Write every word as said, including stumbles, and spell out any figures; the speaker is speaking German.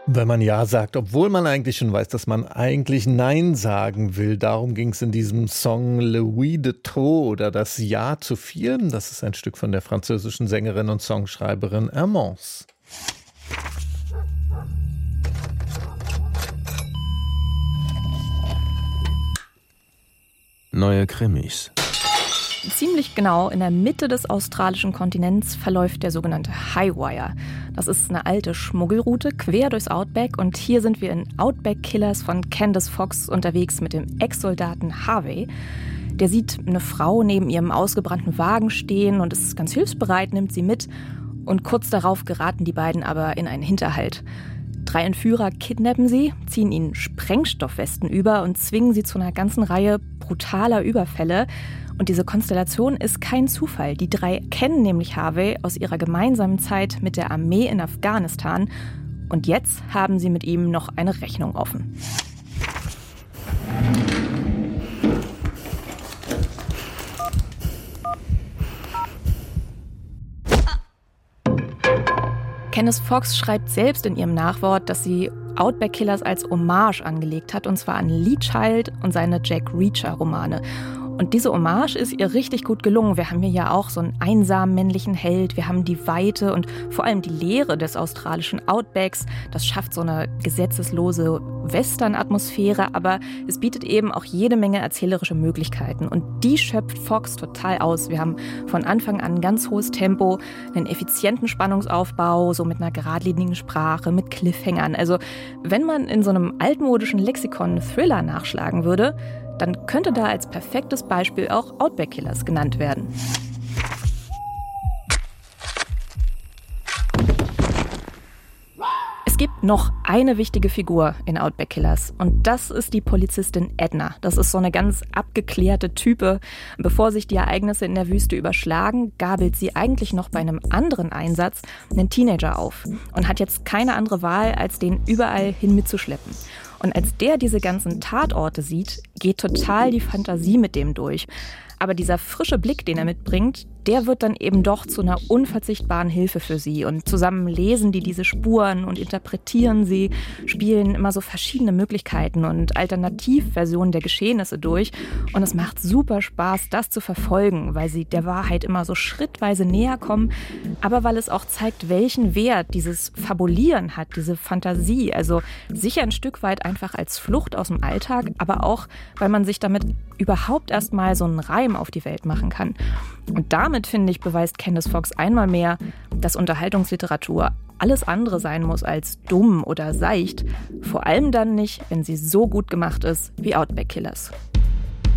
Wenn man Ja sagt, obwohl man eigentlich schon weiß, dass man eigentlich Nein sagen will. Darum ging es in diesem Song Louis de Trop oder das Ja zu viel. Das ist ein Stück von der französischen Sängerin und Songschreiberin Hermance. Neue Krimis. Ziemlich genau in der Mitte des australischen Kontinents verläuft der sogenannte Highwire. Das ist eine alte Schmuggelroute quer durchs Outback und hier sind wir in Outback Killers von Candice Fox unterwegs mit dem Ex-Soldaten Harvey. Der sieht eine Frau neben ihrem ausgebrannten Wagen stehen und ist ganz hilfsbereit, nimmt sie mit und kurz darauf geraten die beiden aber in einen Hinterhalt. Drei Entführer kidnappen sie, ziehen ihnen Sprengstoffwesten über und zwingen sie zu einer ganzen Reihe brutaler Überfälle. Und diese Konstellation ist kein Zufall. Die drei kennen nämlich Harvey aus ihrer gemeinsamen Zeit mit der Armee in Afghanistan. Und jetzt haben sie mit ihm noch eine Rechnung offen. Candice Fox schreibt selbst in ihrem Nachwort, dass sie Outback Killers als Hommage angelegt hat, und zwar an Lee Child und seine Jack Reacher-Romane. Und diese Hommage ist ihr richtig gut gelungen. Wir haben hier ja auch so einen einsamen männlichen Held. Wir haben die Weite und vor allem die Leere des australischen Outbacks. Das schafft so eine gesetzeslose Western-Atmosphäre, aber es bietet eben auch jede Menge erzählerische Möglichkeiten. Und die schöpft Fox total aus. Wir haben von Anfang an ein ganz hohes Tempo, einen effizienten Spannungsaufbau, so mit einer geradlinigen Sprache, mit Cliffhangern. Also wenn man in so einem altmodischen Lexikon Thriller nachschlagen würde, dann könnte da als perfektes Beispiel auch Outback Killers genannt werden. Es gibt noch eine wichtige Figur in Outback Killers und das ist die Polizistin Edna. Das ist so eine ganz abgeklärte Type. Bevor sich die Ereignisse in der Wüste überschlagen, gabelt sie eigentlich noch bei einem anderen Einsatz einen Teenager auf und hat jetzt keine andere Wahl, als den überall hin mitzuschleppen. Und als der diese ganzen Tatorte sieht, geht total die Fantasie mit dem durch. Aber dieser frische Blick, den er mitbringt, der wird dann eben doch zu einer unverzichtbaren Hilfe für sie. Und zusammen lesen die diese Spuren und interpretieren sie, spielen immer so verschiedene Möglichkeiten und Alternativversionen der Geschehnisse durch. Und es macht super Spaß, das zu verfolgen, weil sie der Wahrheit immer so schrittweise näher kommen. Aber weil es auch zeigt, welchen Wert dieses Fabulieren hat, diese Fantasie. Also sicher ein Stück weit einfach als Flucht aus dem Alltag, aber auch, weil man sich damit überhaupt erst mal so einen Reim auf die Welt machen kann. Und damit, finde ich, beweist Candice Fox einmal mehr, dass Unterhaltungsliteratur alles andere sein muss als dumm oder seicht. Vor allem dann nicht, wenn sie so gut gemacht ist wie Outback Killers.